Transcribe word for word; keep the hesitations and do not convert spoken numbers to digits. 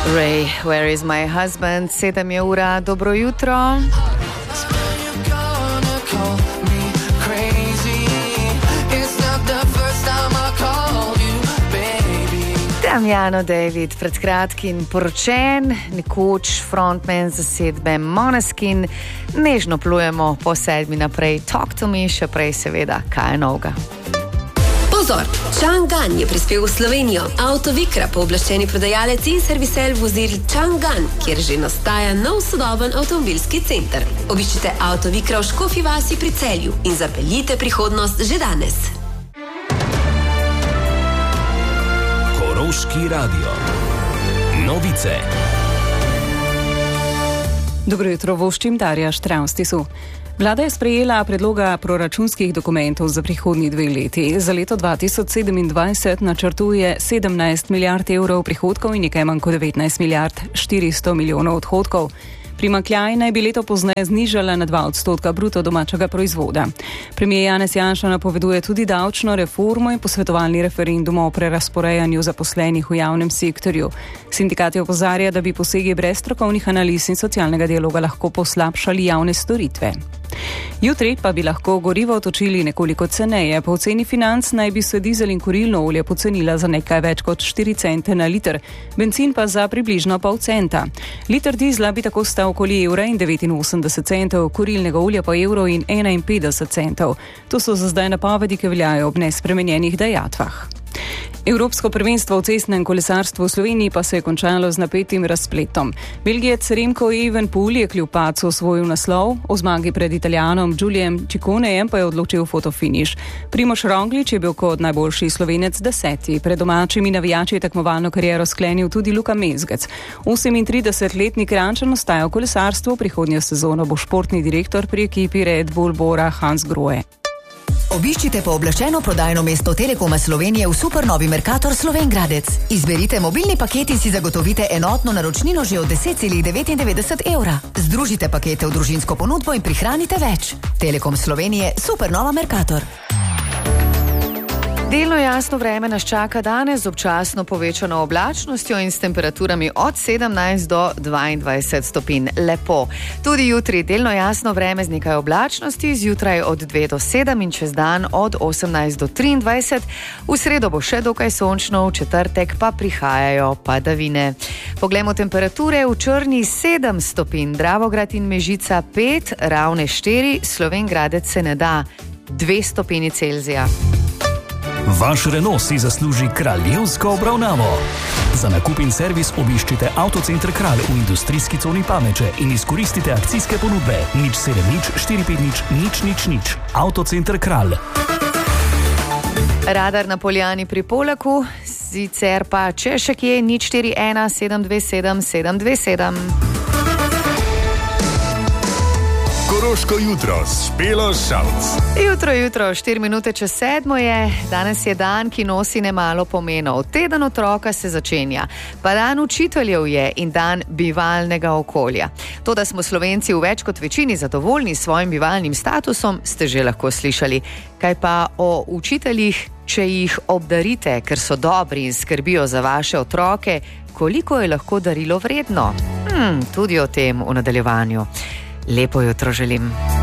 Ray, where is my husband? Sedem je ura, dobro jutro. Damiano David, pred kratkim poročen, nekoč frontman zasedbe Måneskin, nežno plujemo po sedmi naprej, Talk to me, še prej seveda, kaj je novega. Pozor, Chang'an je prispel v Slovenijo. Avtovikra, pooblaščeni prodajalec in servisel vozil Chang'an, kjer že nastaja nov sodoben avtomobilski center. Obiščite Avtovikra v Škofji vasi pri Celju in zapeljite prihodnost že danes. Koroški radio. Novice. Dobro jutro, voščim Darja Štravstisu. Vlada je sprejela predloga proračunskih dokumentov za prihodnji dve leti. Za leto dva tisoč sedemindvajset načrtuje sedemnajst milijard evrov prihodkov in nekaj manj kot devetnajst milijard štiristo milijonov odhodkov. Primanjkljaj naj bi leto pozneje znižala na dva odstotka bruto domačega proizvoda. Premier Janez Janša napoveduje tudi davčno reformo in posvetovalni referendum o prerazporejanju zaposlenih v javnem sektorju. Sindikati opozarja, da bi posegi brez strokovnih analiz in socialnega dialoga lahko poslabšali javne storitve. Jutri pa bi lahko gorivo točili nekoliko ceneje. Po oceni Financ naj bi se dizel in kurilno olje pocenila za nekaj več kot štiri cente na liter, bencin pa za približno pol centa. Liter dizla bi tako stal okoli evra in devetinosemdeset centov, kurilnega olja pa evro in enainpetdeset centov. To so za zdaj napovedi, ki veljajo ob nespremenjenih dajatvah. Evropsko prvenstvo v cestnem kolesarstvu v Sloveniji pa se je končalo z napetim razpletom. Belgijec Remco Evenepoel je kljub padcu osvojil naslov, o zmagi pred Italijanom Giulijem Ciconejem pa je odločil fotofiniš. Primož Roglič je bil kot najboljši Slovenec deseti. Pred domačimi navijači je tekmovalno kariero sklenil tudi Luka Mezgec. osemintridesetletni Kranjčan ostaja v kolesarstvu, prihodnjo sezono bo športni direktor pri ekipi Red Bull Bora Hans Grohe. Obiščite pooblaščeno prodajno mesto Telekoma Slovenije v supernovi Mercator Slovenj Gradec. Izberite mobilni paket in si zagotovite enotno naročnino že od deset celih devetindevetdeset evra. Združite pakete v družinsko ponudbo in prihranite več. Telekom Slovenije, supernova Mercator. Delno jasno vreme nas čaka danes z občasno povečano oblačnostjo in s temperaturami od sedemnajst do dvaindvajset stopinj. Lepo. Tudi jutri delno jasno vreme z nekaj oblačnosti, zjutraj od dve do sedem in čez dan od osemnajst do triindvajset. V sredo bo še dokaj sončno, v četrtek pa prihajajo padavine. Poglejmo temperature, v Črni sedem stopinj, Dravograd in Mežica pet, Ravne štiri, Slovenj Gradec se ne da dve stopinji Celzija. Vaš Renault si zasluži kraljevsko obravnavo. Za nakup in servis obiščite Avtocenter Kralj v industrijski coni Pameče in izkoristite akcijske ponudbe nič sedem nič štiri pet nič nič nič nič. Avtocenter Kralj. Radar na Poljani pri Polaku, sicer pa če še kje nič štiri ena sedem dve sedem sedem dve sedem. Koroško jutro s Špelo Šalc. Jutro, jutro, štiri minute čez sedmo je. Danes je dan, ki nosi nemalo pomenov. Teden otroka se začenja. Pa dan učiteljev je in dan bivalnega okolja. To, da smo Slovenci v več kot večini zadovoljni s svojim bivalnim statusom, ste že lahko slišali. Kaj pa o učiteljih, če jih obdarite, ker so dobri in skrbijo za vaše otroke, koliko je lahko darilo vredno? Hmm, tudi o tem v nadaljevanju. Lepo jutro želim.